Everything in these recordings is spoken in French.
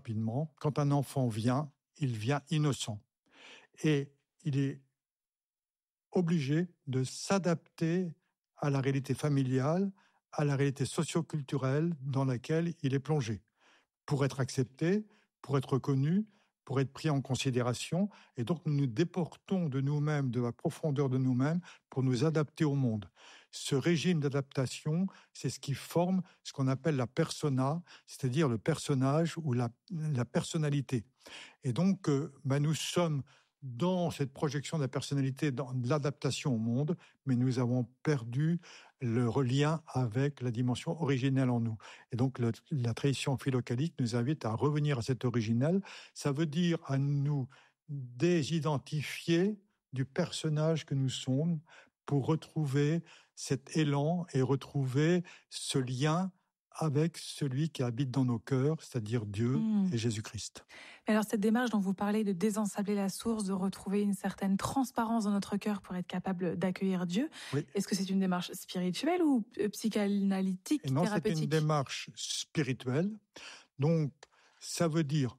Rapidement, quand un enfant vient, il vient innocent. Et il est obligé de s'adapter à la réalité familiale, à la réalité socio-culturelle dans laquelle il est plongé, pour être accepté, pour être reconnu, pour être pris en considération. Et donc, nous nous déportons de nous-mêmes, de la profondeur de nous-mêmes, pour nous adapter au monde. Ce régime d'adaptation, c'est ce qui forme ce qu'on appelle la persona, c'est-à-dire le personnage ou la personnalité. Et donc, nous sommes dans cette projection de la personnalité, dans l'adaptation au monde, mais nous avons perdu le lien avec la dimension originelle en nous. Et donc, la tradition philocalique nous invite à revenir à cet originel. Ça veut dire à nous désidentifier du personnage que nous sommes pour retrouver cet élan et retrouver ce lien avec celui qui habite dans nos cœurs, c'est-à-dire Dieu et Jésus-Christ. Mais alors cette démarche dont vous parlez de désensabler la source, de retrouver une certaine transparence dans notre cœur pour être capable d'accueillir Dieu, oui. Est-ce que c'est une démarche spirituelle ou psychanalytique, non, thérapeutique? C'est une démarche spirituelle. Donc, ça veut dire,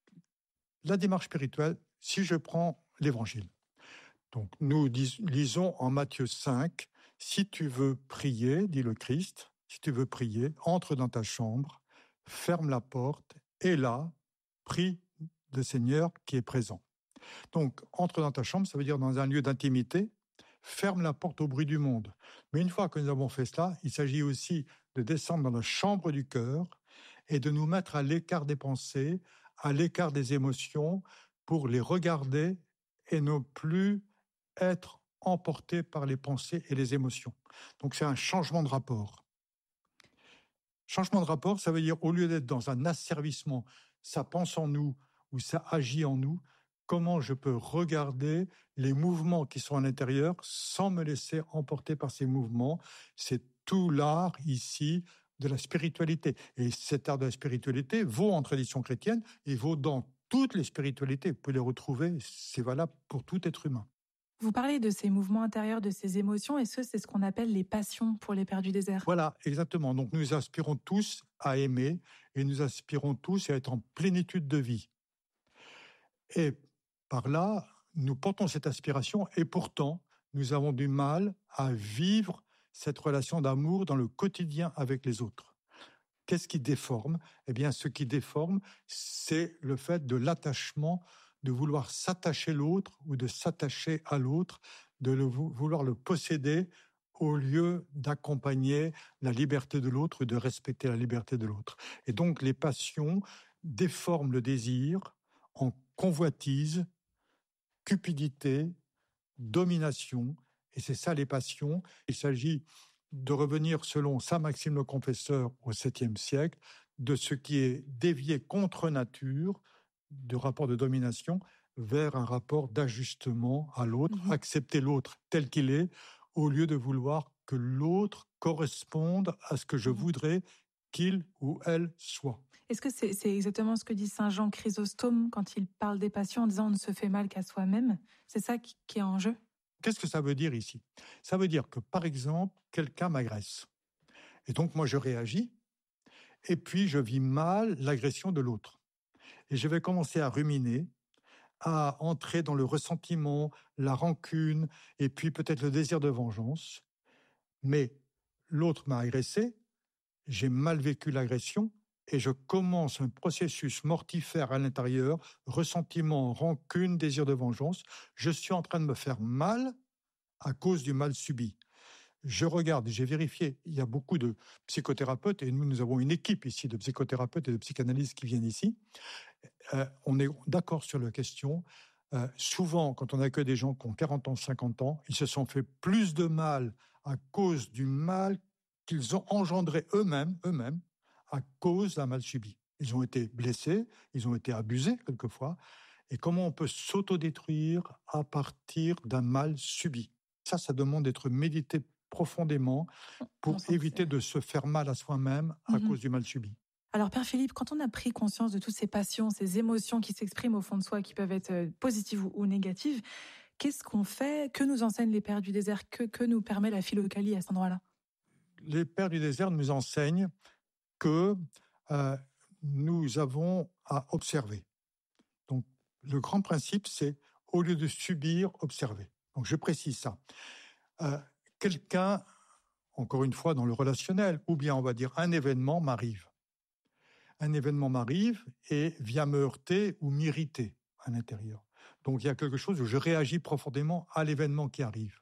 la démarche spirituelle, si je prends l'Évangile. Donc, nous lisons en Matthieu 5, « Si tu veux prier, dit le Christ, si tu veux prier, entre dans ta chambre, ferme la porte, et là, prie le Seigneur qui est présent. » Donc, entre dans ta chambre, ça veut dire dans un lieu d'intimité, ferme la porte au bruit du monde. Mais une fois que nous avons fait cela, il s'agit aussi de descendre dans la chambre du cœur et de nous mettre à l'écart des pensées, à l'écart des émotions, pour les regarder et ne plus être emportés par les pensées et les émotions. Donc, c'est un changement de rapport. Changement de rapport, ça veut dire, au lieu d'être dans un asservissement, ça pense en nous ou ça agit en nous, comment je peux regarder les mouvements qui sont à l'intérieur sans me laisser emporter par ces mouvements. C'est tout l'art ici de la spiritualité. Et cet art de la spiritualité vaut en tradition chrétienne et vaut dans toutes les spiritualités. Vous pouvez les retrouver, c'est valable pour tout être humain. Vous parlez de ces mouvements intérieurs, de ces émotions, et c'est ce qu'on appelle les passions pour les Pères du désert. Voilà, exactement. Donc nous aspirons tous à aimer et nous aspirons tous à être en plénitude de vie. Et par là, nous portons cette aspiration et pourtant, nous avons du mal à vivre cette relation d'amour dans le quotidien avec les autres. Qu'est-ce qui déforme ? Eh bien, ce qui déforme, c'est le fait de l'attachement, de vouloir s'attacher l'autre ou de s'attacher à l'autre, de vouloir le posséder au lieu d'accompagner la liberté de l'autre ou de respecter la liberté de l'autre. Et donc, les passions déforment le désir en convoitise, cupidité, domination, et c'est ça les passions. Il s'agit de revenir, selon saint Maxime le Confesseur au 7e siècle, de ce qui est dévié contre nature, du rapport de domination, vers un rapport d'ajustement à l'autre, accepter l'autre tel qu'il est, au lieu de vouloir que l'autre corresponde à ce que je voudrais qu'il ou elle soit. Est-ce que c'est exactement ce que dit saint Jean Chrysostome quand il parle des passions en disant « on ne se fait mal qu'à soi-même » ? C'est ça qui est en jeu ? Qu'est-ce que ça veut dire ici ? Ça veut dire que, par exemple, quelqu'un m'agresse. Et donc, moi, je réagis. Et puis, je vis mal l'agression de l'autre. Et je vais commencer à ruminer, à entrer dans le ressentiment, la rancune, et puis peut-être le désir de vengeance. Mais l'autre m'a agressé, j'ai mal vécu l'agression, et je commence un processus mortifère à l'intérieur, ressentiment, rancune, désir de vengeance. Je suis en train de me faire mal à cause du mal subi. Je regarde, j'ai vérifié, il y a beaucoup de psychothérapeutes, et nous avons une équipe ici de psychothérapeutes et de psychanalystes qui viennent ici. On est d'accord sur la question. Souvent, quand on accueille des gens qui ont 40 ans, 50 ans, ils se sont fait plus de mal à cause du mal qu'ils ont engendré eux-mêmes, à cause d'un mal subi. Ils ont été blessés, ils ont été abusés quelquefois. Et comment on peut s'autodétruire à partir d'un mal subi ? Ça demande d'être médité profondément pour éviter de se faire mal à soi-même à cause du mal subi. Alors Père Philippe, quand on a pris conscience de toutes ces passions, ces émotions qui s'expriment au fond de soi, qui peuvent être positives ou négatives, qu'est-ce qu'on fait ? Que nous enseignent les Pères du désert ? Que nous permet la philokalie à cet endroit-là ? Les Pères du désert nous enseignent que nous avons à observer. Donc, le grand principe, c'est au lieu de subir, observer. Donc, je précise ça. Quelqu'un, encore une fois, dans le relationnel, ou bien on va dire un événement m'arrive. Un événement m'arrive et vient me heurter ou m'irriter à l'intérieur. Donc, il y a quelque chose où je réagis profondément à l'événement qui arrive.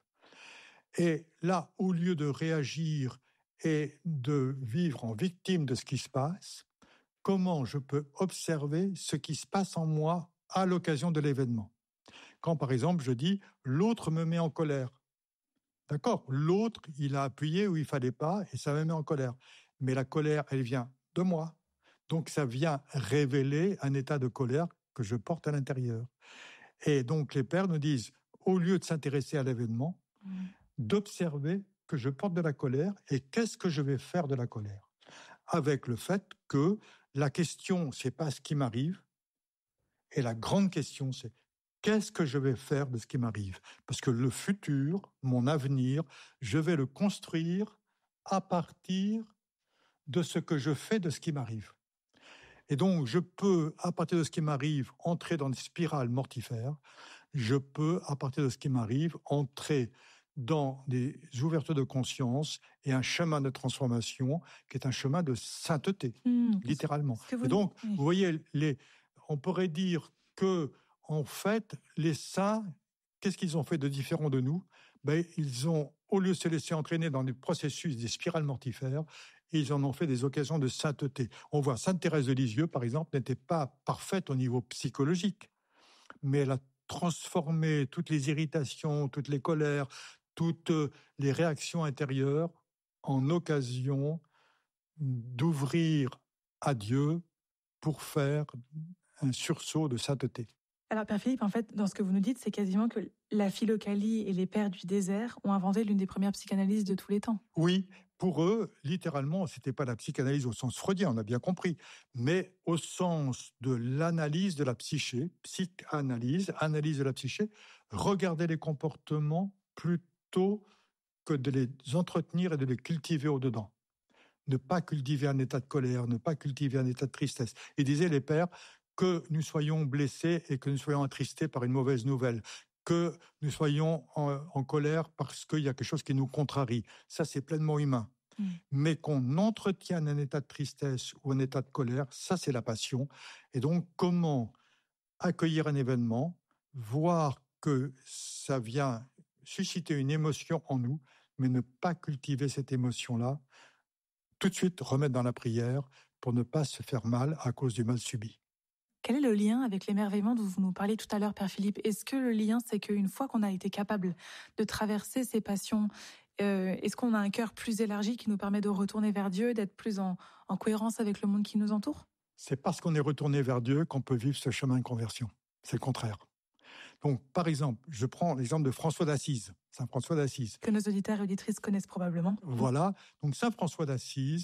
Et là, au lieu de réagir et de vivre en victime de ce qui se passe, comment je peux observer ce qui se passe en moi à l'occasion de l'événement. Quand, par exemple, je dis « l'autre me met en colère ». D'accord, l'autre, il a appuyé où il ne fallait pas et ça me met en colère. Mais la colère, elle vient de moi. Donc, ça vient révéler un état de colère que je porte à l'intérieur. Et donc, les pères nous disent, au lieu de s'intéresser à l'événement, d'observer que je porte de la colère et qu'est-ce que je vais faire de la colère. Avec le fait que la question, c'est pas ce qui m'arrive, et la grande question, c'est qu'est-ce que je vais faire de ce qui m'arrive? Parce que le futur, mon avenir, je vais le construire à partir de ce que je fais de ce qui m'arrive. Et donc, je peux, à partir de ce qui m'arrive, entrer dans des spirales mortifères. Je peux, à partir de ce qui m'arrive, entrer dans des ouvertures de conscience et un chemin de transformation qui est un chemin de sainteté, littéralement. Et donc, vous voyez, on pourrait dire que, en fait, les saints, qu'est-ce qu'ils ont fait de différent de nous? Ils ont, au lieu de se laisser entraîner dans des processus, des spirales mortifères, ils en ont fait des occasions de sainteté. On voit Sainte Thérèse de Lisieux, par exemple, n'était pas parfaite au niveau psychologique, mais elle a transformé toutes les irritations, toutes les colères, toutes les réactions intérieures en occasion d'ouvrir à Dieu pour faire un sursaut de sainteté. Alors, Père Philippe, en fait, dans ce que vous nous dites, c'est quasiment que la philokalie et les pères du désert ont inventé l'une des premières psychanalyses de tous les temps. Oui, pour eux, littéralement, ce n'était pas la psychanalyse au sens freudien, on a bien compris, mais au sens de l'analyse de la psyché, psychanalyse, analyse de la psyché, regarder les comportements plutôt que de les entretenir et de les cultiver au-dedans. Ne pas cultiver un état de colère, ne pas cultiver un état de tristesse. Et disaient les pères, que nous soyons blessés et que nous soyons attristés par une mauvaise nouvelle, que nous soyons en colère parce qu'il y a quelque chose qui nous contrarie. Ça, c'est pleinement humain. Mais qu'on entretienne un état de tristesse ou un état de colère, ça, c'est la passion. Et donc, comment accueillir un événement, voir que ça vient susciter une émotion en nous, mais ne pas cultiver cette émotion-là, tout de suite remettre dans la prière pour ne pas se faire mal à cause du mal subi. Quel est le lien avec l'émerveillement dont vous nous parliez tout à l'heure, Père Philippe? Est-ce que le lien, c'est qu'une fois qu'on a été capable de traverser ces passions, est-ce qu'on a un cœur plus élargi qui nous permet de retourner vers Dieu, d'être plus en cohérence avec le monde qui nous entoure? C'est parce qu'on est retourné vers Dieu qu'on peut vivre ce chemin de conversion. C'est le contraire. Donc, par exemple, je prends l'exemple de François d'Assise, Saint François d'Assise. Que nos auditeurs et auditrices connaissent probablement. Voilà. Donc, Saint François d'Assise,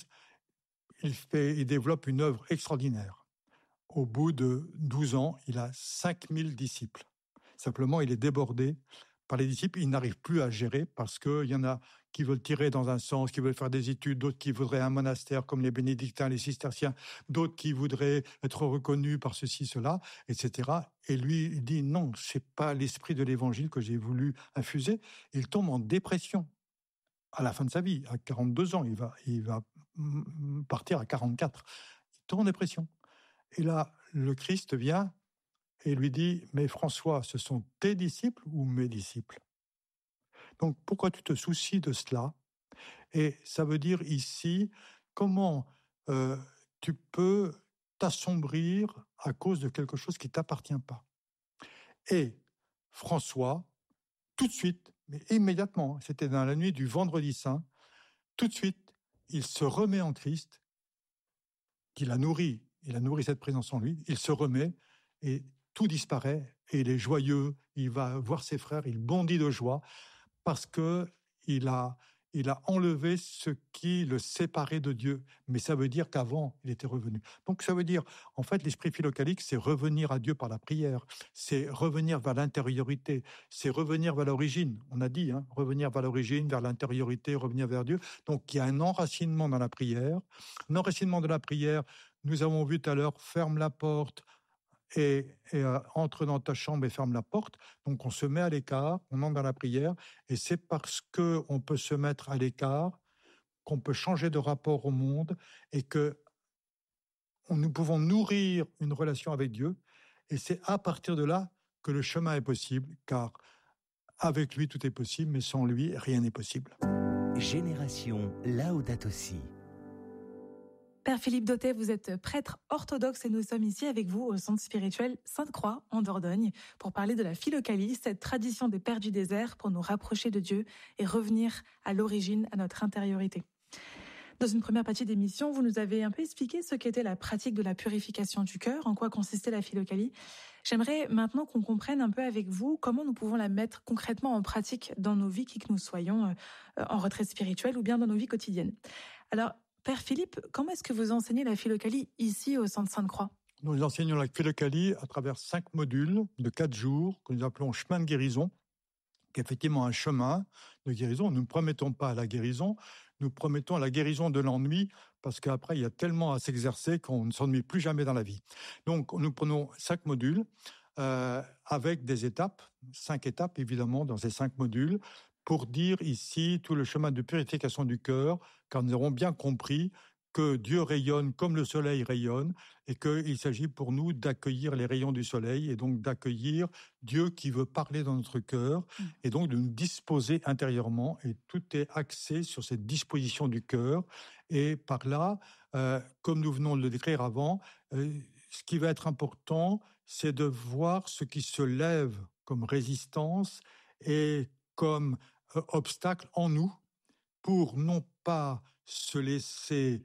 il développe une œuvre extraordinaire. Au bout de 12 ans, il a 5000 disciples. Simplement, il est débordé par les disciples. Il n'arrive plus à gérer parce qu'il y en a qui veulent tirer dans un sens, qui veulent faire des études, d'autres qui voudraient un monastère comme les bénédictins, les cisterciens, d'autres qui voudraient être reconnus par ceci, cela, etc. Et lui, il dit non, c'est pas l'esprit de l'évangile que j'ai voulu infuser. Il tombe en dépression à la fin de sa vie. À 42 ans, il va partir à 44. Il tombe en dépression. Et là, le Christ vient et lui dit « Mais François, ce sont tes disciples ou mes disciples ?» Donc, pourquoi tu te soucies de cela? Et ça veut dire ici, comment tu peux t'assombrir à cause de quelque chose qui ne t'appartient pas. Et François, tout de suite, mais immédiatement, c'était dans la nuit du vendredi saint, tout de suite, il se remet en Christ, qu'il a nourri. Il a nourri cette présence en lui, il se remet et tout disparaît et il est joyeux, il va voir ses frères, il bondit de joie parce qu'il a enlevé ce qui le séparait de Dieu. Mais ça veut dire qu'avant, il était revenu. Donc ça veut dire, en fait, l'esprit philokalique, c'est revenir à Dieu par la prière, c'est revenir vers l'intériorité, c'est revenir vers l'origine. On a dit, revenir vers l'origine, vers l'intériorité, revenir vers Dieu. Donc il y a un enracinement dans la prière. L'enracinement de la prière nous avons vu tout à l'heure, ferme la porte et entre dans ta chambre et ferme la porte. Donc on se met à l'écart, on entre dans la prière, et c'est parce qu'on peut se mettre à l'écart qu'on peut changer de rapport au monde et que nous pouvons nourrir une relation avec Dieu. Et c'est à partir de là que le chemin est possible, car avec lui, tout est possible, mais sans lui, rien n'est possible. Génération Laudato Si. Père Philippe Dautet, vous êtes prêtre orthodoxe et nous sommes ici avec vous au centre spirituel Sainte-Croix en Dordogne pour parler de la philokalie, cette tradition des pères du désert pour nous rapprocher de Dieu et revenir à l'origine, à notre intériorité. Dans une première partie d'émission, vous nous avez un peu expliqué ce qu'était la pratique de la purification du cœur, en quoi consistait la philokalie. J'aimerais maintenant qu'on comprenne un peu avec vous comment nous pouvons la mettre concrètement en pratique dans nos vies, qui que nous soyons, en retraite spirituelle ou bien dans nos vies quotidiennes. Alors, Père Philippe, comment est-ce que vous enseignez la philokalie ici au centre Sainte-Croix ? Nous enseignons la philokalie à travers 5 modules de 4 jours que nous appelons chemin de guérison, qui est effectivement un chemin de guérison. Nous ne promettons pas la guérison, nous promettons la guérison de l'ennui, parce qu'après, il y a tellement à s'exercer qu'on ne s'ennuie plus jamais dans la vie. Donc, nous prenons 5 modules avec des étapes, 5 étapes évidemment dans ces 5 modules, pour dire ici tout le chemin de purification du cœur, car nous avons bien compris que Dieu rayonne comme le soleil rayonne et qu'il s'agit pour nous d'accueillir les rayons du soleil et donc d'accueillir Dieu qui veut parler dans notre cœur et donc de nous disposer intérieurement, et tout est axé sur cette disposition du cœur. Et par là, comme nous venons de le décrire avant, ce qui va être important, c'est de voir ce qui se lève comme résistance et comme obstacle en nous, pour non pas se laisser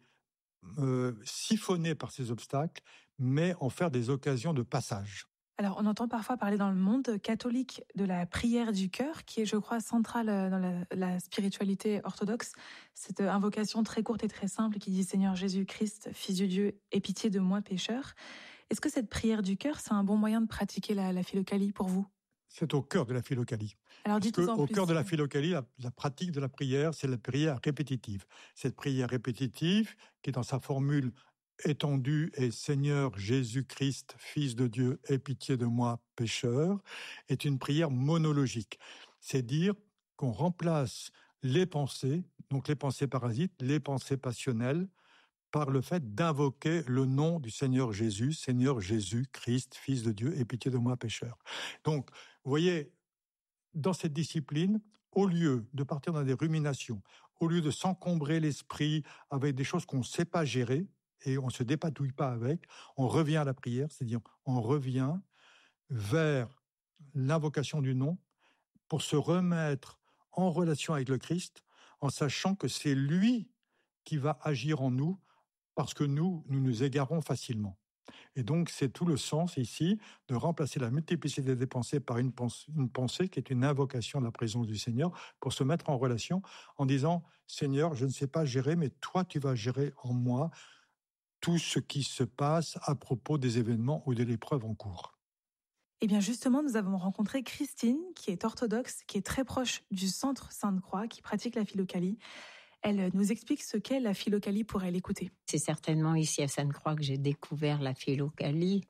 siphonner par ces obstacles, mais en faire des occasions de passage. Alors, on entend parfois parler dans le monde catholique de la prière du cœur, qui est, je crois, centrale dans la spiritualité orthodoxe. Cette invocation très courte et très simple qui dit « Seigneur Jésus-Christ, Fils de Dieu, aie pitié de moi, pécheur ». Est-ce que cette prière du cœur, c'est un bon moyen de pratiquer la philokalie pour vous ? C'est au cœur de la philokalie. Alors, au cœur de la philokalie, la pratique de la prière, c'est la prière répétitive. Cette prière répétitive, qui dans sa formule étendue est « Seigneur Jésus-Christ, Fils de Dieu, aie pitié de moi, pécheur », est une prière monologique. C'est dire qu'on remplace les pensées, donc les pensées parasites, les pensées passionnelles, par le fait d'invoquer le nom du Seigneur Jésus, Seigneur Jésus-Christ, Fils de Dieu, aie pitié de moi, pécheur. Donc, vous voyez, dans cette discipline, au lieu de partir dans des ruminations, au lieu de s'encombrer l'esprit avec des choses qu'on ne sait pas gérer et on ne se dépatouille pas avec, on revient à la prière, c'est-à-dire on revient vers l'invocation du nom pour se remettre en relation avec le Christ, en sachant que c'est lui qui va agir en nous, parce que nous nous égarons facilement. Et donc, c'est tout le sens ici de remplacer la multiplicité des pensées par une pensée qui est une invocation de la présence du Seigneur, pour se mettre en relation en disant « Seigneur, je ne sais pas gérer, mais toi, tu vas gérer en moi tout ce qui se passe à propos des événements ou de l'épreuve en cours. » Eh bien justement, nous avons rencontré Christine, qui est orthodoxe, qui est très proche du centre Sainte-Croix, qui pratique la philokalie. Elle nous explique ce qu'est la philokalie pour elle. Écoutez. C'est certainement ici à Sainte-Croix que j'ai découvert la philokalie.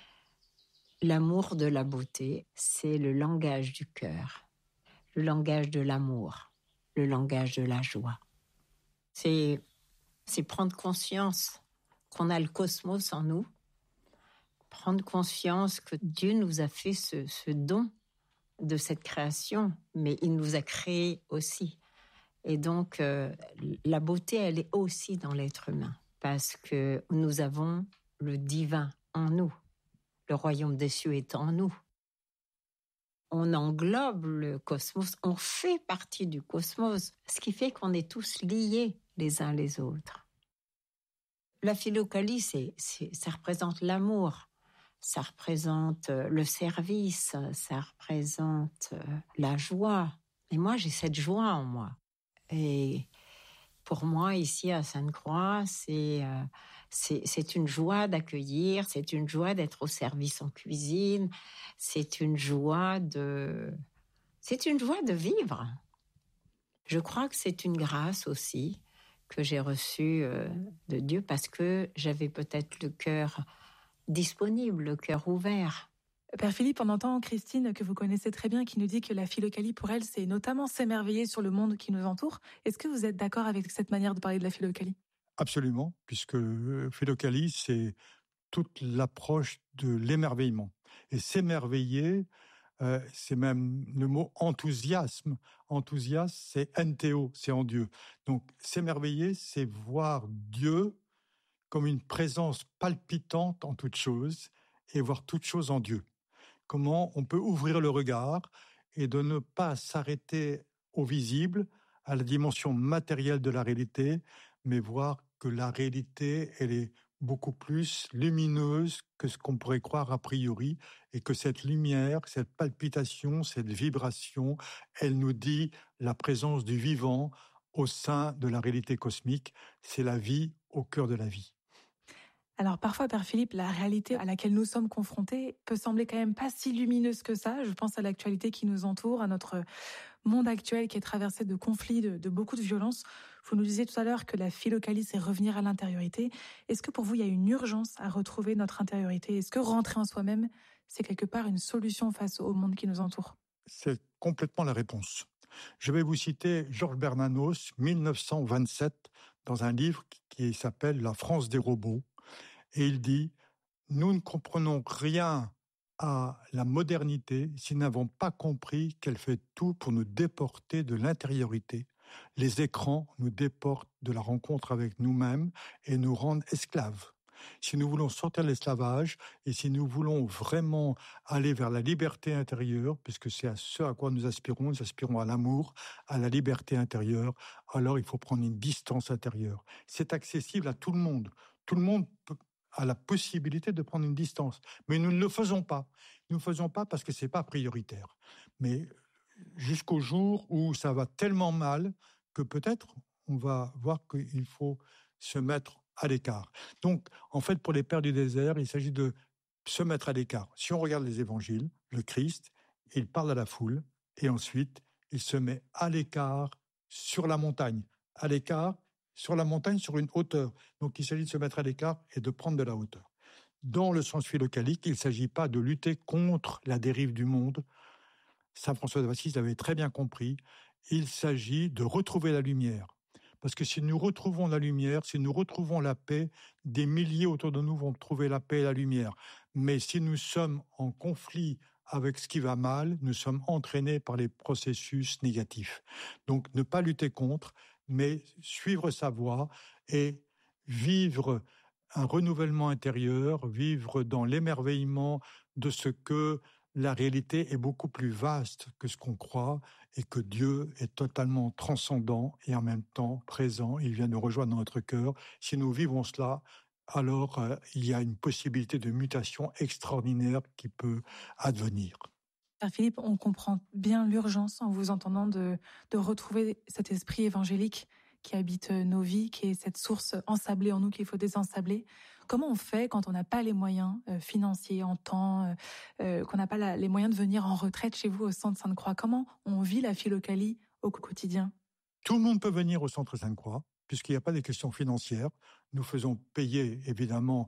L'amour de la beauté, c'est le langage du cœur, le langage de l'amour, le langage de la joie. C'est prendre conscience qu'on a le cosmos en nous, prendre conscience que Dieu nous a fait ce don de cette création, mais il nous a créés aussi. Et donc, la beauté, elle est aussi dans l'être humain, parce que nous avons le divin en nous. Le royaume des cieux est en nous. On englobe le cosmos, on fait partie du cosmos, ce qui fait qu'on est tous liés les uns les autres. La philokalie, ça représente l'amour, ça représente le service, ça représente la joie. Et moi, j'ai cette joie en moi. Et pour moi, ici à Sainte-Croix, c'est une joie d'accueillir, c'est une joie d'être au service en cuisine, c'est une joie de vivre. Je crois que c'est une grâce aussi que j'ai reçu de Dieu parce que j'avais peut-être le cœur disponible, le cœur ouvert. Père Philippe, on entend Christine, que vous connaissez très bien, qui nous dit que la philokalie, pour elle, c'est notamment s'émerveiller sur le monde qui nous entoure. Est-ce que vous êtes d'accord avec cette manière de parler de la philokalie ? Absolument, puisque philokalie, c'est toute l'approche de l'émerveillement. Et s'émerveiller, c'est même le mot enthousiasme. Enthousiasme, c'est NTO, c'est en Dieu. Donc s'émerveiller, c'est voir Dieu comme une présence palpitante en toute chose et voir toute chose en Dieu. Comment on peut ouvrir le regard et de ne pas s'arrêter au visible, à la dimension matérielle de la réalité, mais voir que la réalité, elle est beaucoup plus lumineuse que ce qu'on pourrait croire a priori, et que cette lumière, cette palpitation, cette vibration, elle nous dit la présence du vivant au sein de la réalité cosmique. C'est la vie au cœur de la vie. Alors parfois, Père Philippe, la réalité à laquelle nous sommes confrontés peut sembler quand même pas si lumineuse que ça. Je pense à l'actualité qui nous entoure, à notre monde actuel qui est traversé de conflits, de beaucoup de violences. Vous nous disiez tout à l'heure que la philokalie, c'est revenir à l'intériorité. Est-ce que pour vous, il y a une urgence à retrouver notre intériorité ? Est-ce que rentrer en soi-même, c'est quelque part une solution face au monde qui nous entoure ? C'est complètement la réponse. Je vais vous citer Georges Bernanos, 1927, dans un livre qui s'appelle « La France des robots ». Et il dit « Nous ne comprenons rien à la modernité si nous n'avons pas compris qu'elle fait tout pour nous déporter de l'intériorité. Les écrans nous déportent de la rencontre avec nous-mêmes et nous rendent esclaves. Si nous voulons sortir de l'esclavage et si nous voulons vraiment aller vers la liberté intérieure, puisque c'est à ce à quoi nous aspirons à l'amour, à la liberté intérieure, alors il faut prendre une distance intérieure. C'est accessible à tout le monde. Tout le monde a la possibilité de prendre une distance. Mais nous ne le faisons pas. Nous ne le faisons pas parce que ce n'est pas prioritaire. Mais jusqu'au jour où ça va tellement mal que peut-être on va voir qu'il faut se mettre à l'écart. Donc, en fait, pour les pères du désert, il s'agit de se mettre à l'écart. Si on regarde les évangiles, le Christ, il parle à la foule et ensuite, il se met à l'écart sur la montagne. À l'écart sur la montagne, sur une hauteur. Donc, il s'agit de se mettre à l'écart et de prendre de la hauteur. Dans le sens philokalique, il ne s'agit pas de lutter contre la dérive du monde. Saint François d'Assise l'avait très bien compris. Il s'agit de retrouver la lumière. Parce que si nous retrouvons la lumière, si nous retrouvons la paix, des milliers autour de nous vont trouver la paix et la lumière. Mais si nous sommes en conflit avec ce qui va mal, nous sommes entraînés par les processus négatifs. Donc, ne pas lutter contre, mais suivre sa voie et vivre un renouvellement intérieur, vivre dans l'émerveillement de ce que la réalité est beaucoup plus vaste que ce qu'on croit et que Dieu est totalement transcendant et en même temps présent. Il vient nous rejoindre dans notre cœur. Si nous vivons cela, alors il y a une possibilité de mutation extraordinaire qui peut advenir. Père Philippe, on comprend bien l'urgence en vous entendant de retrouver cet esprit évangélique qui habite nos vies, qui est cette source ensablée en nous qu'il faut désensabler. Comment on fait quand on n'a pas les moyens financiers, en temps, qu'on n'a pas les moyens de venir en retraite chez vous au Centre Sainte-Croix ? Comment on vit la philokalie au quotidien ? Tout le monde peut venir au Centre Sainte-Croix, puisqu'il n'y a pas de questions financières. Nous faisons payer, évidemment,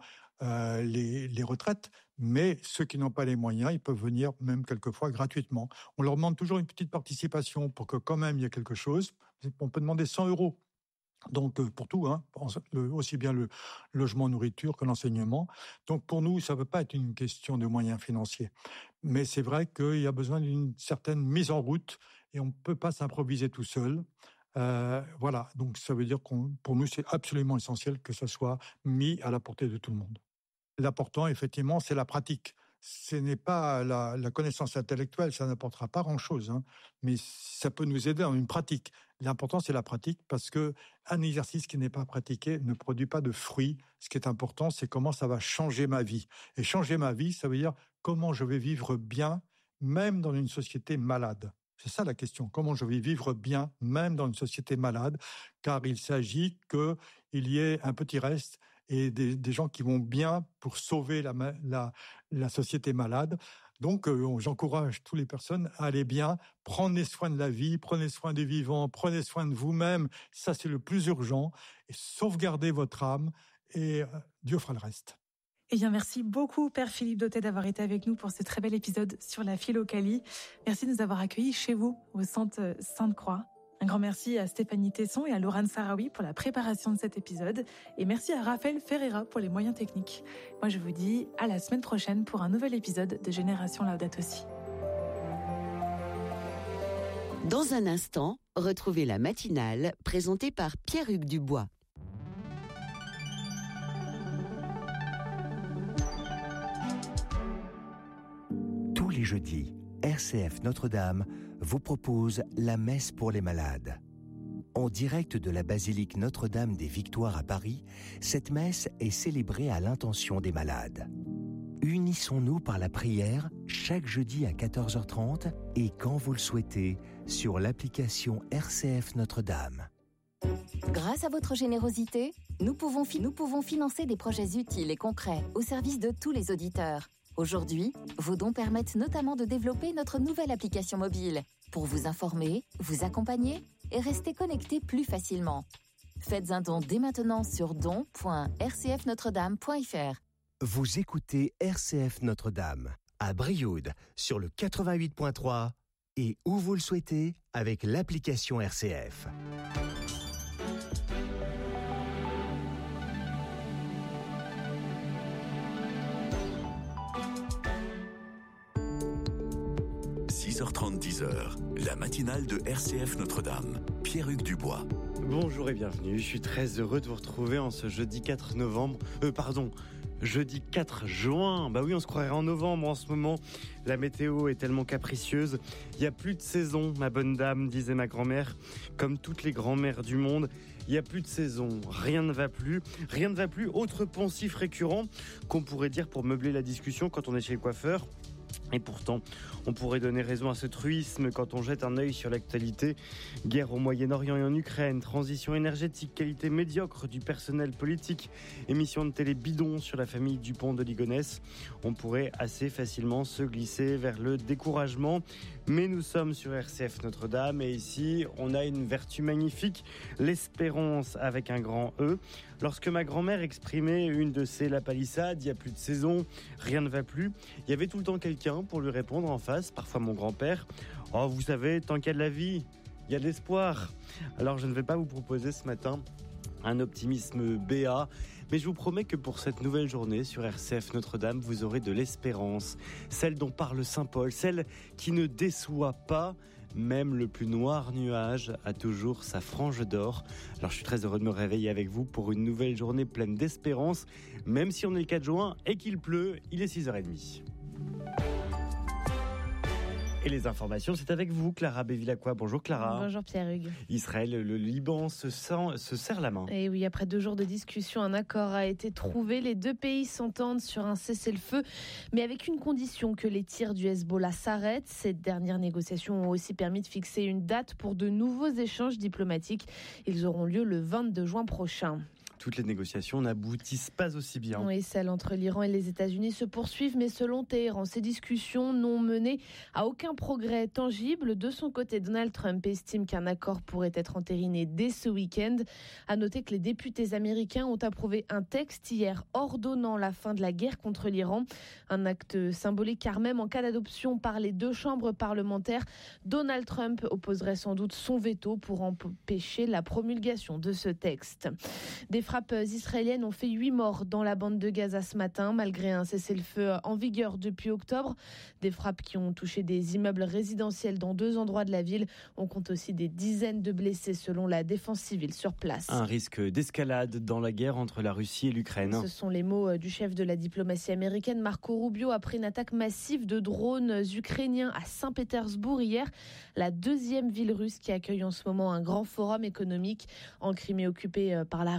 les retraites, mais ceux qui n'ont pas les moyens, ils peuvent venir même quelquefois gratuitement. On leur demande toujours une petite participation pour que quand même il y ait quelque chose. On peut demander 100 €. Donc, pour tout, hein, aussi bien le logement, nourriture que l'enseignement. Donc, pour nous, ça ne veut pas être une question de moyens financiers. Mais c'est vrai qu'il y a besoin d'une certaine mise en route et on ne peut pas s'improviser tout seul. Voilà, donc ça veut dire pour nous, c'est absolument essentiel que ça soit mis à la portée de tout le monde. L'important, effectivement, c'est la pratique. Ce n'est pas la connaissance intellectuelle, ça n'apportera pas grand-chose, hein, mais ça peut nous aider dans une pratique. L'important, c'est la pratique parce qu'un exercice qui n'est pas pratiqué ne produit pas de fruits. Ce qui est important, c'est comment ça va changer ma vie. Et changer ma vie, ça veut dire comment je vais vivre bien, même dans une société malade. C'est ça la question. Comment je vais vivre bien, même dans une société malade, car il s'agit qu'il y ait un petit reste et des gens qui vont bien pour sauver la société malade. Donc, j'encourage toutes les personnes à aller bien, prenez soin de la vie, prenez soin des vivants, prenez soin de vous-même. Ça, c'est le plus urgent. Et sauvegardez votre âme et Dieu fera le reste. Eh bien, merci beaucoup, Père Philippe Dautet, d'avoir été avec nous pour ce très bel épisode sur la philocalie. Merci de nous avoir accueillis chez vous, au Centre Sainte-Croix. Un grand merci à Stéphanie Tesson et à Laurent Sarawi pour la préparation de cet épisode. Et merci à Raphaël Ferreira pour les moyens techniques. Moi, je vous dis à la semaine prochaine pour un nouvel épisode de Génération Laudato Si. Dans un instant, retrouvez la matinale présentée par Pierre-Hugues Dubois. Tous les jeudis, RCF Notre-Dame vous propose la messe pour les malades. En direct de la basilique Notre-Dame des Victoires à Paris, cette messe est célébrée à l'intention des malades. Unissons-nous par la prière chaque jeudi à 14h30 et quand vous le souhaitez sur l'application RCF Notre-Dame. Grâce à votre générosité, nous pouvons financer des projets utiles et concrets au service de tous les auditeurs. Aujourd'hui, vos dons permettent notamment de développer notre nouvelle application mobile pour vous informer, vous accompagner et rester connecté plus facilement. Faites un don dès maintenant sur don.rcfnotredame.fr. Vous écoutez RCF Notre-Dame à Brioude sur le 88.3 et où vous le souhaitez avec l'application RCF. h 10h, la matinale de RCF Notre-Dame. Pierre-Hugues Dubois. Bonjour et bienvenue, je suis très heureux de vous retrouver en ce jeudi 4 juin. Bah oui, on se croirait en novembre en ce moment. La météo est tellement capricieuse. Il n'y a plus de saison, ma bonne dame, disait ma grand-mère. Comme toutes les grand-mères du monde, il n'y a plus de saison. Rien ne va plus. Rien ne va plus. Autre poncif récurrent qu'on pourrait dire pour meubler la discussion quand on est chez le coiffeur. Et pourtant, on pourrait donner raison à ce truisme quand on jette un œil sur l'actualité. Guerre au Moyen-Orient et en Ukraine, transition énergétique, qualité médiocre du personnel politique, émission de télé bidon sur la famille Dupont de Ligonnès. On pourrait assez facilement se glisser vers le découragement. Mais nous sommes sur RCF Notre-Dame et ici, on a une vertu magnifique, l'espérance avec un grand E. Lorsque ma grand-mère exprimait une de ses la palissade, il n'y a plus de saison, rien ne va plus, il y avait tout le temps quelqu'un pour lui répondre en face, parfois mon grand-père. « Oh, vous savez, tant qu'il y a de la vie, il y a de l'espoir ». Alors je ne vais pas vous proposer ce matin un optimisme béat, mais je vous promets que pour cette nouvelle journée sur RCF Notre-Dame, vous aurez de l'espérance, celle dont parle Saint Paul, celle qui ne déçoit pas. Même le plus noir nuage a toujours sa frange d'or. Alors je suis très heureux de me réveiller avec vous pour une nouvelle journée pleine d'espérance, même si on est le 4 juin et qu'il pleut, il est 6h30. Et les informations, c'est avec vous, Clara Bévilacqua. Bonjour Clara. Bonjour Pierre-Hugues. Israël, le Liban se serre la main. Et oui, après 2 jours de discussion, un accord a été trouvé. Les 2 pays s'entendent sur un cessez-le-feu, mais avec une condition, que les tirs du Hezbollah s'arrêtent. Ces dernières négociations ont aussi permis de fixer une date pour de nouveaux échanges diplomatiques. Ils auront lieu le 22 juin prochain. Toutes les négociations n'aboutissent pas aussi bien. Oui, celles entre l'Iran et les États-Unis se poursuivent, mais selon Téhéran, ces discussions n'ont mené à aucun progrès tangible. De son côté, Donald Trump estime qu'un accord pourrait être entériné dès ce week-end. À noter que les députés américains ont approuvé un texte hier ordonnant la fin de la guerre contre l'Iran. Un acte symbolique car même en cas d'adoption par les 2 chambres parlementaires, Donald Trump opposerait sans doute son veto pour empêcher la promulgation de ce texte. Des frappes israéliennes ont fait 8 morts dans la bande de Gaza ce matin, malgré un cessez-le-feu en vigueur depuis octobre. Des frappes qui ont touché des immeubles résidentiels dans 2 endroits de la ville. On compte aussi des dizaines de blessés selon la défense civile sur place. Un risque d'escalade dans la guerre entre la Russie et l'Ukraine. Ce sont les mots du chef de la diplomatie américaine, Marco Rubio, après une attaque massive de drones ukrainiens à Saint-Pétersbourg hier, la 2e ville russe qui accueille en ce moment un grand forum économique. En Crimée occupée par la Russie,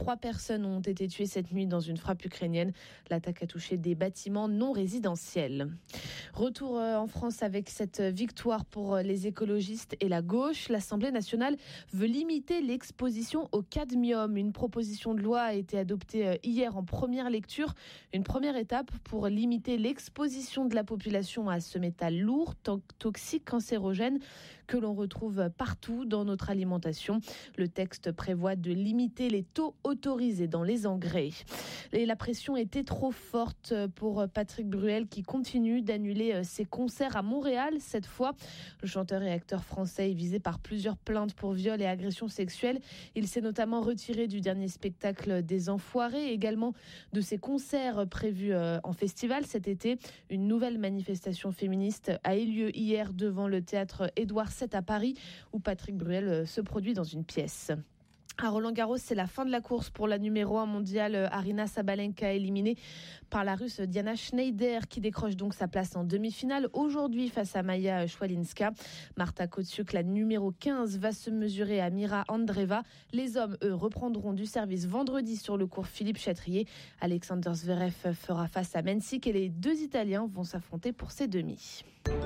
3 personnes ont été tuées cette nuit dans une frappe ukrainienne. L'attaque a touché des bâtiments non résidentiels. Retour en France avec cette victoire pour les écologistes et la gauche. L'Assemblée nationale veut limiter l'exposition au cadmium. Une proposition de loi a été adoptée hier en première lecture. Une première étape pour limiter l'exposition de la population à ce métal lourd, toxique, cancérogène, que l'on retrouve partout dans notre alimentation. Le texte prévoit de limiter les taux autorisés dans les engrais. Et la pression était trop forte pour Patrick Bruel qui continue d'annuler ses concerts à Montréal. Cette fois, le chanteur et acteur français est visé par plusieurs plaintes pour viol et agression sexuelle. Il s'est notamment retiré du dernier spectacle des Enfoirés, également de ses concerts prévus en festival cet été. Une nouvelle manifestation féministe a eu lieu hier devant le théâtre Édouard VII à Paris, où Patrick Bruel se produit dans une pièce. À Roland-Garros, c'est la fin de la course pour la numéro 1 mondiale. Aryna Sabalenka éliminée par la Russe Diana Schneider qui décroche donc sa place en demi-finale aujourd'hui face à Maya Schwalinska. Marta Kotiuk, la numéro 15, va se mesurer à Mira Andreeva. Les hommes, eux, reprendront du service vendredi sur le court Philippe Chatrier. Alexander Zverev fera face à Mensik et les 2 Italiens vont s'affronter pour ces demi.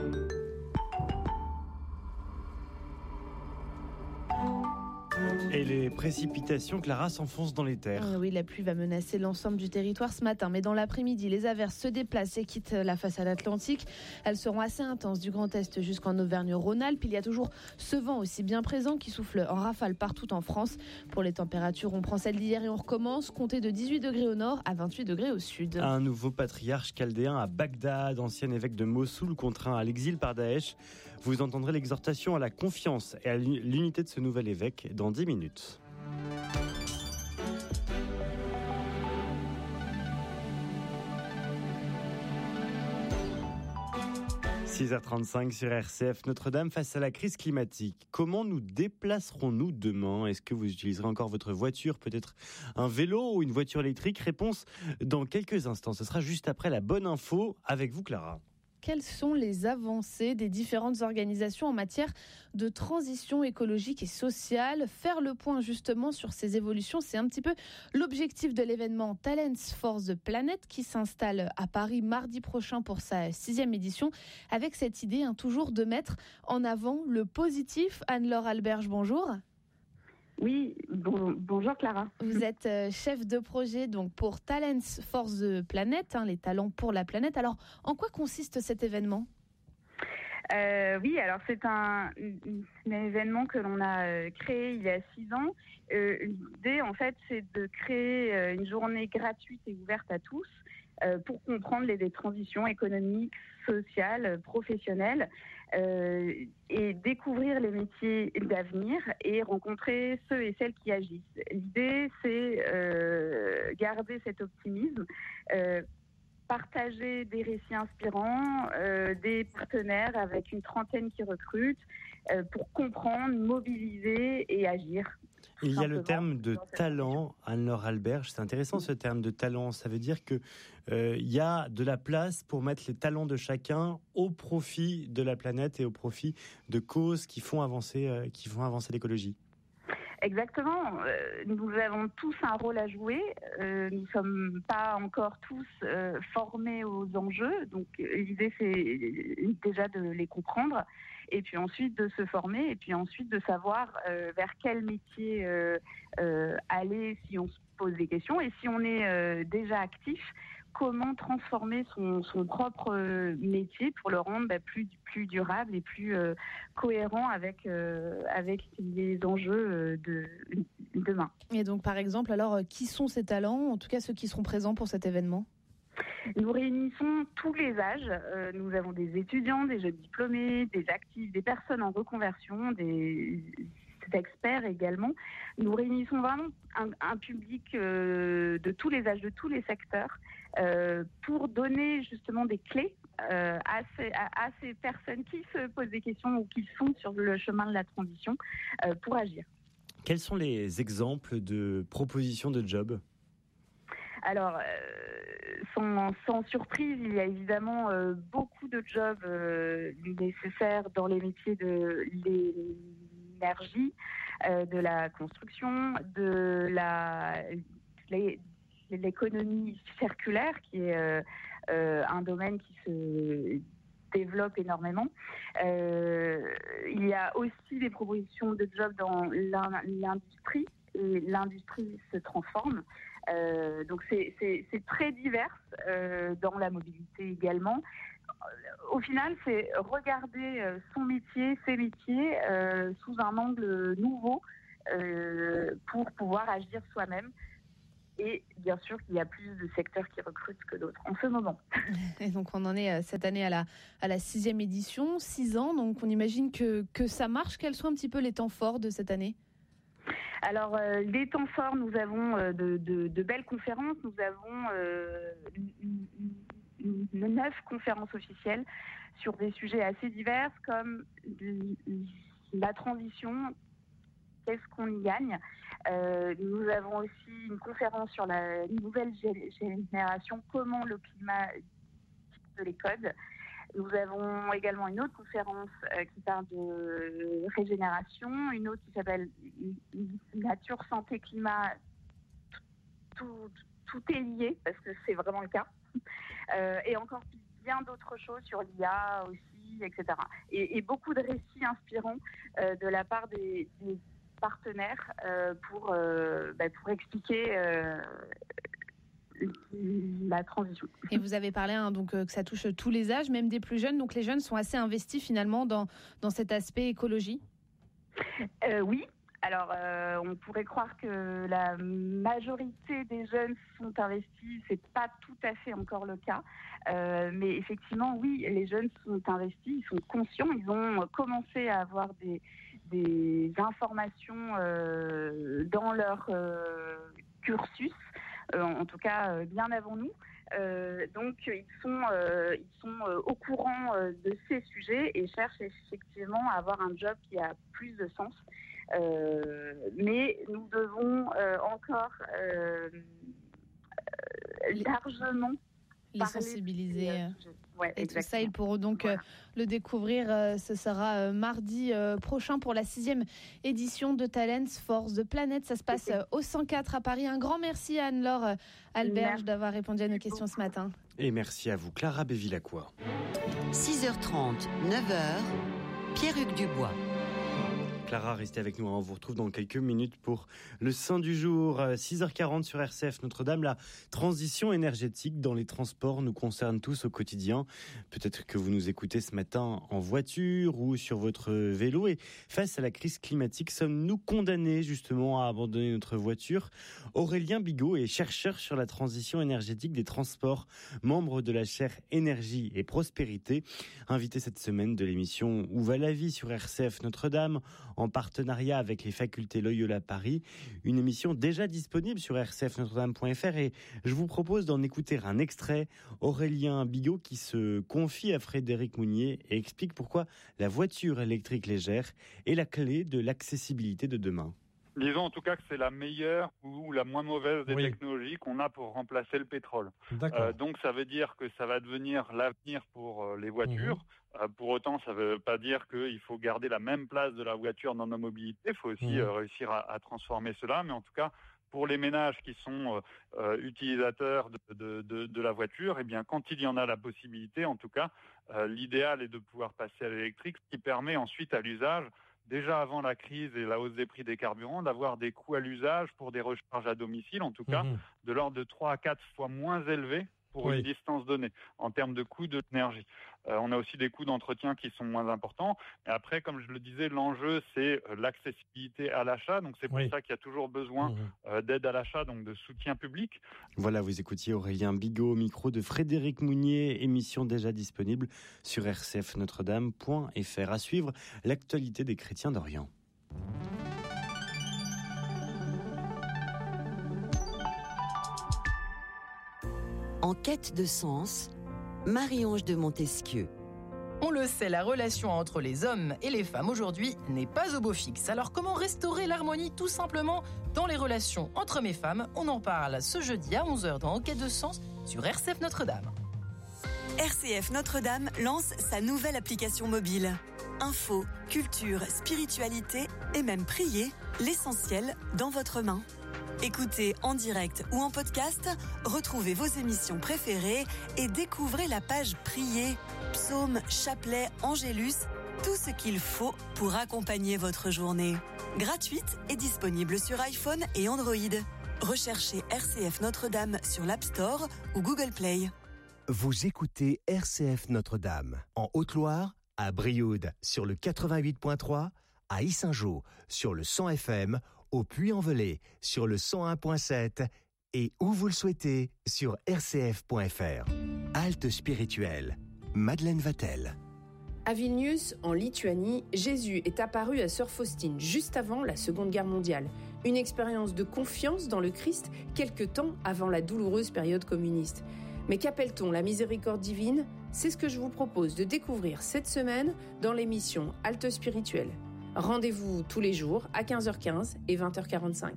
Et les précipitations, Clara, s'enfoncent dans les terres. Oui, la pluie va menacer l'ensemble du territoire ce matin. Mais dans l'après-midi, les averses se déplacent et quittent la façade atlantique. Elles seront assez intenses du Grand Est jusqu'en Auvergne-Rhône-Alpes. Il y a toujours ce vent aussi bien présent qui souffle en rafale partout en France. Pour les températures, on prend celle d'hier et on recommence. Comptez de 18 degrés au nord à 28 degrés au sud. Un nouveau patriarche chaldéen à Bagdad, ancien évêque de Mossoul, contraint à l'exil par Daesh. Vous entendrez l'exhortation à la confiance et à l'unité de ce nouvel évêque dans 10 minutes. « 6h35 sur RCF, Notre-Dame face à la crise climatique. Comment nous déplacerons-nous demain ? Est-ce que vous utiliserez encore votre voiture, peut-être un vélo ou une voiture électrique ? Réponse dans quelques instants. Ce sera juste après la bonne info avec vous, Clara. Quelles sont les avancées des différentes organisations en matière de transition écologique et sociale ? Faire le point justement sur ces évolutions, c'est un petit peu l'objectif de l'événement Talents for the Planet qui s'installe à Paris mardi prochain pour sa 6e édition, avec cette idée toujours de mettre en avant le positif. Anne-Laure Alberge, bonjour. Oui, bonjour Clara. Vous êtes chef de projet donc pour Talents for the Planet, les talents pour la planète. Alors, en quoi consiste cet événement ? Oui, alors c'est un événement que l'on a créé il y a 6 ans. L'idée, en fait, c'est de créer une journée gratuite et ouverte à tous pour comprendre les transitions économiques, sociales, professionnelles et découvrir les métiers d'avenir et rencontrer ceux et celles qui agissent. L'idée, c'est garder cet optimisme, partager des récits inspirants, des partenaires avec une trentaine qui recrutent pour comprendre, mobiliser et agir. Il y a le terme de talent, Anne-Laure Alberge. C'est intéressant ce terme de talent. Ça veut dire que il y a de la place pour mettre les talents de chacun au profit de la planète et au profit de causes qui font avancer l'écologie. Exactement. Nous avons tous un rôle à jouer. Nous ne sommes pas encore tous formés aux enjeux. Donc l'idée, c'est déjà de les comprendre et puis ensuite de se former et puis ensuite de savoir vers quel métier aller si on se pose des questions. Et si on est déjà actif, comment transformer son propre métier pour le rendre plus durable et plus cohérent avec les enjeux de demain. Et donc, par exemple, alors, qui sont ces talents, en tout cas ceux qui seront présents pour cet événement ? Nous réunissons tous les âges. Nous avons des étudiants, des jeunes diplômés, des actifs, des personnes en reconversion, des experts également. Nous réunissons vraiment un public de tous les âges, de tous les secteurs, pour donner justement des clés à ces personnes qui se posent des questions ou qui sont sur le chemin de la transition pour agir. Quels sont les exemples de propositions de jobs ? Alors, sans surprise, il y a évidemment beaucoup de jobs nécessaires dans les métiers de l'énergie, de la construction, de l'économie circulaire, qui est un domaine qui se développe énormément. Il y a aussi des propositions de jobs dans l'industrie, et l'industrie se transforme. Donc c'est très divers, dans la mobilité également. Au final, c'est regarder son métier, ses métiers, sous un angle nouveau, pour pouvoir agir soi-même. Et bien sûr qu'il y a plus de secteurs qui recrutent que d'autres en ce moment. Et donc on en est cette année à la 6e édition, 6 ans, donc on imagine que ça marche. Quels sont un petit peu les temps forts de cette année ? Alors, les temps forts, nous avons de belles conférences. Nous avons 9 conférences officielles sur des sujets assez divers, comme la transition, qu'est-ce qu'on y gagne. Nous avons aussi une conférence sur la nouvelle génération, comment le climat de les codes. Nous avons également une autre conférence qui parle de régénération, une autre qui s'appelle Nature, Santé, Climat. Tout est lié, parce que c'est vraiment le cas. Et encore bien d'autres choses sur l'IA aussi, etc. Et beaucoup de récits inspirants de la part des partenaires pour expliquer la transition. Et vous avez parlé donc que ça touche tous les âges, même des plus jeunes. Donc les jeunes sont assez investis finalement dans cet aspect écologie. Oui. Alors, on pourrait croire que la majorité des jeunes sont investis. C'est pas tout à fait encore le cas. Mais effectivement, oui, les jeunes sont investis, ils sont conscients. Ils ont commencé à avoir des informations dans leur cursus. En tout cas bien avant nous. Donc ils sont au courant de ces sujets et cherchent effectivement à avoir un job qui a plus de sens. Mais nous devons encore largement les sensibiliser. Ouais, et tout ça, ils pourront donc le découvrir. Ce sera mardi prochain pour la 6e édition de Talents for the Planet. Ça se passe au 104 à Paris. Un grand merci à Anne-Laure Alberge d'avoir répondu à nos questions ce matin. Et merci à vous, Clara Bévilacqua. 6h30, 9h, Pierre-Hugues Dubois. Clara, restez avec nous. On vous retrouve dans quelques minutes pour le Saint du jour. 6h40 sur RCF Notre-Dame. La transition énergétique dans les transports nous concerne tous au quotidien. Peut-être que vous nous écoutez ce matin en voiture ou sur votre vélo. Et face à la crise climatique, sommes-nous condamnés justement à abandonner notre voiture ? Aurélien Bigot est chercheur sur la transition énergétique des transports, membre de la chaire Énergie et Prospérité, invité cette semaine de l'émission Où va la vie sur RCF Notre-Dame, en partenariat avec les facultés Loyola Paris, une émission déjà disponible sur rcfnotredame.fr et je vous propose d'en écouter un extrait. Aurélien Bigot qui se confie à Frédéric Mounier et explique pourquoi la voiture électrique légère est la clé de l'accessibilité de demain. Disons en tout cas que c'est la meilleure ou la moins mauvaise des technologies qu'on a pour remplacer le pétrole. Donc ça veut dire que ça va devenir l'avenir pour les voitures. Pour autant, ça ne veut pas dire qu'il faut garder la même place de la voiture dans nos mobilités. Il faut aussi réussir à transformer cela. Mais en tout cas, pour les ménages qui sont utilisateurs de la voiture, eh bien, quand il y en a la possibilité, en tout cas, l'idéal est de pouvoir passer à l'électrique, ce qui permet ensuite à l'usage, déjà avant la crise et la hausse des prix des carburants, d'avoir des coûts à l'usage pour des recharges à domicile, en tout cas, de l'ordre de 3 à 4 fois moins élevés pour une distance donnée, en termes de coûts de l'énergie. On a aussi des coûts d'entretien qui sont moins importants. Et après, comme je le disais, l'enjeu, c'est l'accessibilité à l'achat. Donc, c'est pour ça qu'il y a toujours besoin d'aide à l'achat, donc de soutien public. Voilà, vous écoutiez Aurélien Bigot au micro de Frédéric Mounier, émission déjà disponible sur rcfnotredame.fr. À suivre, l'actualité des chrétiens d'Orient. En quête de sens, Marie-Ange de Montesquieu. On le sait, la relation entre les hommes et les femmes aujourd'hui n'est pas au beau fixe. Alors comment restaurer l'harmonie tout simplement dans les relations entre hommes et femmes ? On en parle ce jeudi à 11h dans En quête de sens sur RCF Notre-Dame. RCF Notre-Dame lance sa nouvelle application mobile. Info, culture, spiritualité et même prier, l'essentiel dans votre main. Écoutez en direct ou en podcast, retrouvez vos émissions préférées et découvrez la page Prier, psaumes, chapelets, angélus, tout ce qu'il faut pour accompagner votre journée. Gratuite et disponible sur iPhone et Android. Recherchez RCF Notre-Dame sur l'App Store ou Google Play. Vous écoutez RCF Notre-Dame, en Haute-Loire, à Brioude sur le 88.3, à Yssingeaux sur le 100 FM, au Puy-en-Velay sur le 101.7 et où vous le souhaitez sur rcf.fr. Halte spirituelle, Madeleine Vatel. À Vilnius, en Lituanie, Jésus est apparu à Sœur Faustine juste avant la Seconde Guerre mondiale. Une expérience de confiance dans le Christ quelque temps avant la douloureuse période communiste. Mais qu'appelle-t-on la miséricorde divine ? C'est ce que je vous propose de découvrir cette semaine dans l'émission Halte spirituelle. Rendez-vous tous les jours à 15h15 et 20h45.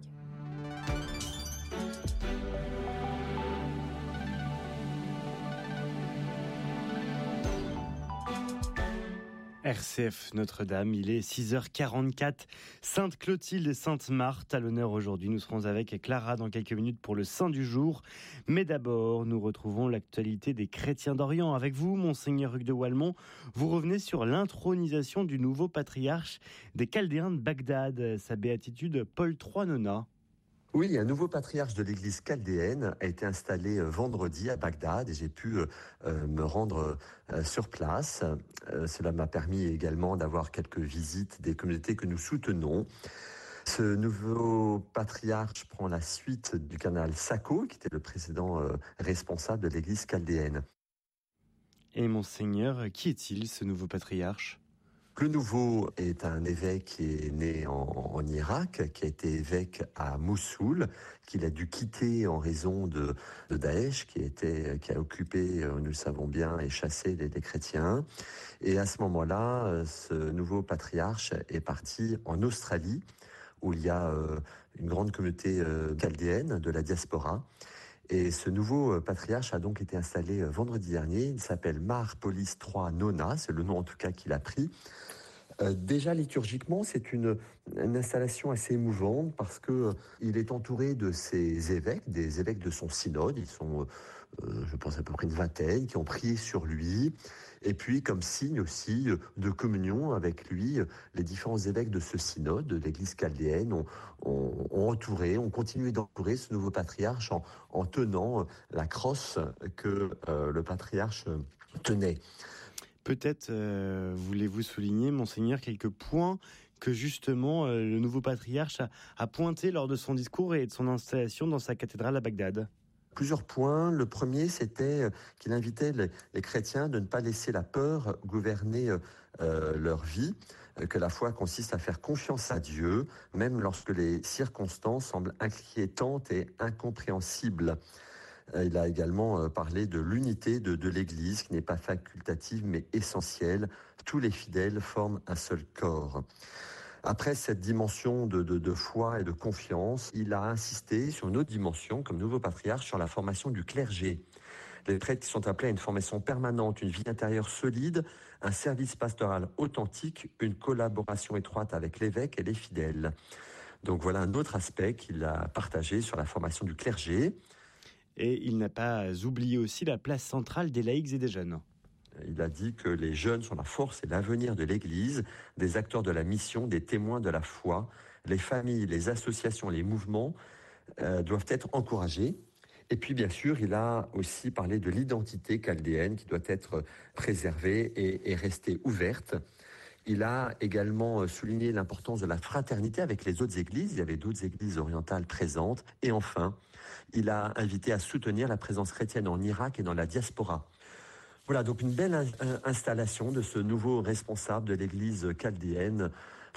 RCF Notre-Dame, il est 6h44. Sainte Clotilde et Sainte Marthe à l'honneur aujourd'hui. Nous serons avec Clara dans quelques minutes pour le Saint du jour. Mais d'abord, nous retrouvons l'actualité des chrétiens d'Orient. Avec vous, Monseigneur Hugues de Walmont, vous revenez sur l'intronisation du nouveau patriarche des Chaldéens de Bagdad, sa béatitude Paul III Nona. Oui, un nouveau patriarche de l'église chaldéenne a été installé vendredi à Bagdad et j'ai pu me rendre sur place. Cela m'a permis également d'avoir quelques visites des communautés que nous soutenons. Ce nouveau patriarche prend la suite du cardinal Sacco, qui était le précédent responsable de l'église chaldéenne. Et Monseigneur, qui est-il, ce nouveau patriarche ? Le nouveau est un évêque qui est né en Irak, qui a été évêque à Mossoul, qu'il a dû quitter en raison de Daesh, qui a occupé, nous le savons bien, et chassé les chrétiens. Et à ce moment-là, ce nouveau patriarche est parti en Australie, où il y a une grande communauté chaldéenne de la diaspora. Et ce nouveau patriarche a donc été installé vendredi dernier. Il s'appelle Mar Polis III Nona, c'est le nom en tout cas qu'il a pris. Déjà liturgiquement, c'est une installation assez émouvante parce que il est entouré de ses évêques, des évêques de son synode. Ils sont, je pense, à peu près une vingtaine qui ont prié sur lui. Et puis, comme signe aussi de communion avec lui, les différents évêques de ce synode, de l'église chaldéenne, ont continué d'entourer ce nouveau patriarche en tenant la crosse que le patriarche tenait. Peut-être voulez-vous souligner, Monseigneur, quelques points que justement le nouveau patriarche a pointé lors de son discours et de son installation dans sa cathédrale à Bagdad. Plusieurs points. Le premier, c'était qu'il invitait les chrétiens de ne pas laisser la peur gouverner leur vie, que la foi consiste à faire confiance à Dieu, même lorsque les circonstances semblent inquiétantes et incompréhensibles. Il a également parlé de l'unité de l'Église, qui n'est pas facultative mais essentielle. Tous les fidèles forment un seul corps. Après cette dimension de foi et de confiance, il a insisté sur une autre dimension, comme nouveau patriarche, sur la formation du clergé. Les prêtres qui sont appelés à une formation permanente, une vie intérieure solide, un service pastoral authentique, une collaboration étroite avec l'évêque et les fidèles. Donc voilà un autre aspect qu'il a partagé sur la formation du clergé. Et il n'a pas oublié aussi la place centrale des laïcs et des jeunes. Il a dit que les jeunes sont la force et l'avenir de l'Église, des acteurs de la mission, des témoins de la foi. Les familles, les associations, les mouvements doivent être encouragés. Et puis, bien sûr, il a aussi parlé de l'identité chaldéenne qui doit être préservée et rester ouverte. Il a également souligné l'importance de la fraternité avec les autres églises. Il y avait d'autres églises orientales présentes. Et enfin, il a invité à soutenir la présence chrétienne en Irak et dans la diaspora. Voilà, donc une belle installation de ce nouveau responsable de l'église chaldéenne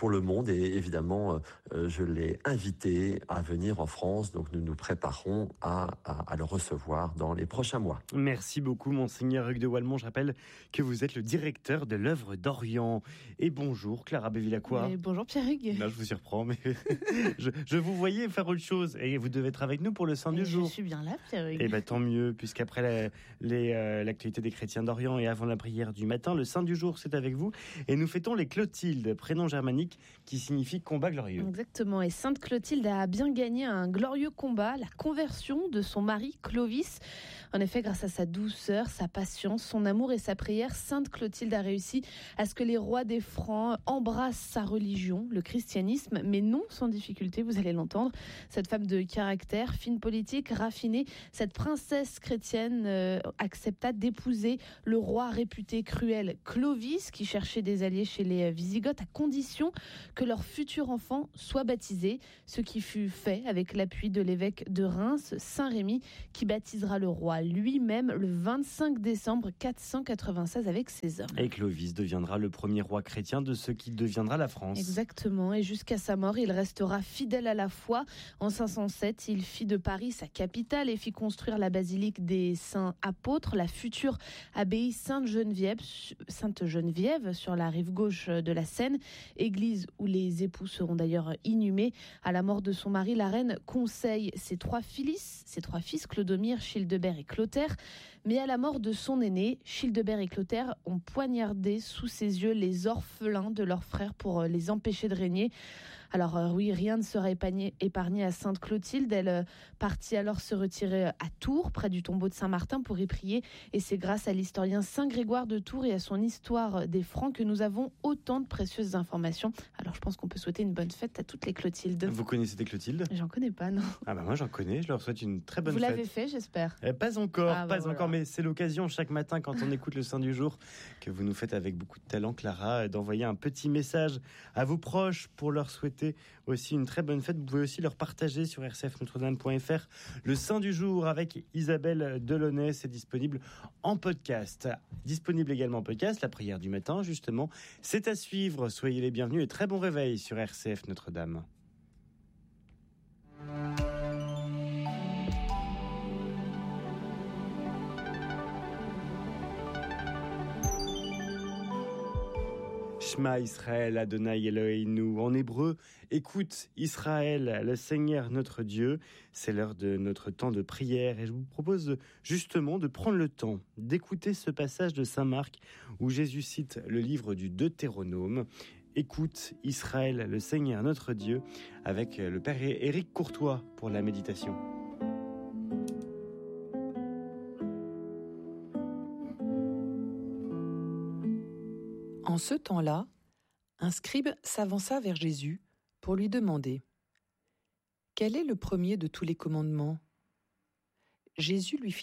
pour le monde. Et évidemment, je l'ai invité à venir en France. Donc nous nous préparons à le recevoir dans les prochains mois. Merci beaucoup, Monseigneur Hugues de Walmont. Je rappelle que vous êtes le directeur de l'œuvre d'Orient. Et bonjour, Clara Bevilacqua. Bonjour, Pierre Hugues. Là, je vous surprends, mais je vous voyais faire autre chose. Et vous devez être avec nous pour le Saint du jour. Je suis bien là, Pierre Hugues. Eh bien, tant mieux, puisqu'après l'actualité des chrétiens d'Orient et avant la prière du matin, le Saint du jour, c'est avec vous. Et nous fêtons les Clotilde, prénom germanique qui signifie combat glorieux. Exactement. Et Sainte Clotilde a bien gagné un glorieux combat, la conversion de son mari Clovis. En effet, grâce à sa douceur, sa patience, son amour et sa prière, Sainte Clotilde a réussi à ce que les rois des Francs embrassent sa religion, le christianisme, mais non sans difficulté, vous allez l'entendre. Cette femme de caractère, fine politique, raffinée, cette princesse chrétienne accepta d'épouser le roi réputé cruel Clovis, qui cherchait des alliés chez les Wisigoths, à condition que leur futur enfant soit baptisé, ce qui fut fait avec l'appui de l'évêque de Reims, Saint Rémy, qui baptisera le roi lui-même le 25 décembre 496 avec ses hommes. Et Clovis deviendra le premier roi chrétien de ce qui deviendra la France. Exactement, et jusqu'à sa mort, il restera fidèle à la foi. En 507, il fit de Paris sa capitale et fit construire la basilique des Saints Apôtres, la future abbaye Sainte-Geneviève sur la rive gauche de la Seine, église où les époux seront d'ailleurs inhumés. À la mort de son mari, la reine conseille ses trois fils, Clodomir, Childebert et Clotaire. Mais à la mort de son aîné, Childebert et Clotaire ont poignardé sous ses yeux les orphelins de leurs frères pour les empêcher de régner. Alors oui, rien ne sera épargné à Sainte Clotilde. Elle partit alors se retirer à Tours, près du tombeau de Saint-Martin, pour y prier. Et c'est grâce à l'historien Saint Grégoire de Tours et à son histoire des Francs que nous avons autant de précieuses informations. Alors je pense qu'on peut souhaiter une bonne fête à toutes les Clotildes. Vous connaissez des Clotildes ? J'en connais pas, non. Ah bah moi j'en connais, je leur souhaite une très bonne fête. Vous l'avez fait, j'espère ? Pas encore, encore, mais c'est l'occasion chaque matin quand on écoute le Saint du jour que vous nous faites avec beaucoup de talent, Clara, d'envoyer un petit message à vos proches pour leur souhaiter aussi une très bonne fête. Vous pouvez aussi leur partager sur rcfnotredame.fr le Saint du jour avec Isabelle Delaunay. C'est disponible en podcast. Disponible également en podcast, la prière du matin, justement. C'est à suivre. Soyez les bienvenus et très bon réveil sur RCF Notre-Dame. Shema Israël, Adonai Eloheinu. En hébreu, écoute Israël, le Seigneur notre Dieu. C'est l'heure de notre temps de prière et je vous propose justement de prendre le temps d'écouter ce passage de Saint Marc où Jésus cite le livre du Deutéronome. Écoute Israël, le Seigneur notre Dieu, avec le Père Éric Courtois pour la méditation. En ce temps-là, un scribe s'avança vers Jésus pour lui demander « Quel est le premier de tous les commandements ?» Jésus lui fit